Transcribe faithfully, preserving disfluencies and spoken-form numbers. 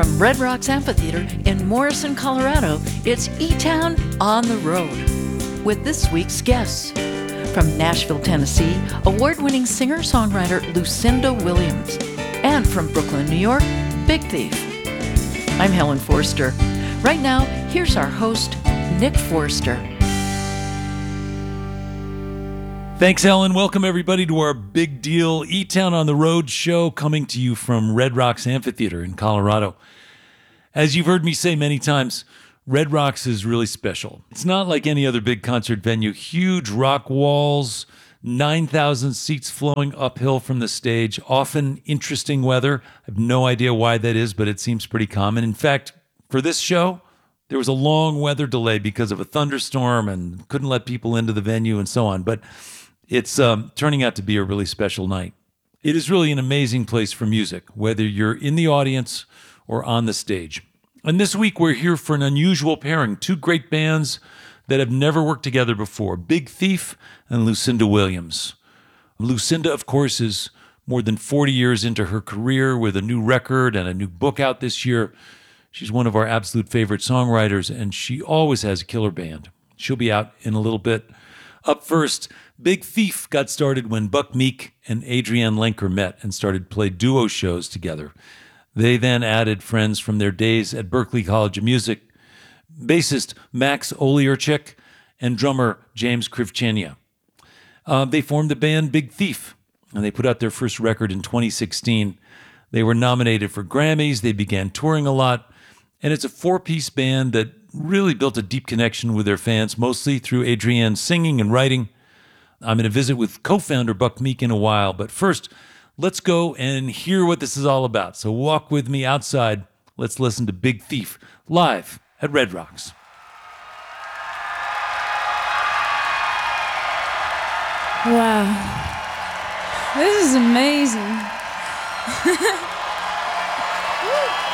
From Red Rocks Amphitheater in Morrison, Colorado, it's E-Town on the Road with this week's guests. From Nashville, Tennessee, award-winning singer-songwriter Lucinda Williams. And from Brooklyn, New York, Big Thief. I'm Helen Forster. Right now, here's our host, Nick Forster. Thanks, Helen. Welcome, everybody, to our big deal E-Town on the Road show coming to you from Red Rocks Amphitheater in Colorado. As you've heard me say many times, Red Rocks is really special. It's not like any other big concert venue. Huge rock walls, nine thousand seats flowing uphill from the stage, often interesting weather. I have no idea why that is, but it seems pretty common. In fact, for this show, there was a long weather delay because of a thunderstorm and couldn't let people into the venue and so on. But it's um, turning out to be a really special night. It is really an amazing place for music, whether you're in the audience or on the stage. And this week we're here for an unusual pairing, two great bands that have never worked together before, Big Thief and Lucinda Williams. Lucinda, of course, is more than forty years into her career with a new record and a new book out this year. She's one of our absolute favorite songwriters, and she always has a killer band. She'll be out in a little bit. Up first, Big Thief got started when Buck Meek and Adrienne Lenker met and started to play duo shows together. They then added friends from their days at Berklee College of Music, bassist Max Oliarchik and drummer James Krivchenia. Uh, they formed the band Big Thief, and they put out their first record in twenty sixteen. They were nominated for Grammys, they began touring a lot, and it's a four-piece band that really built a deep connection with their fans, mostly through Adrienne's singing and writing. I'm going to visit with co-founder Buck Meek in a while, but first, let's go and hear what this is all about. So walk with me outside. Let's listen to Big Thief live at Red Rocks. Wow. This is amazing.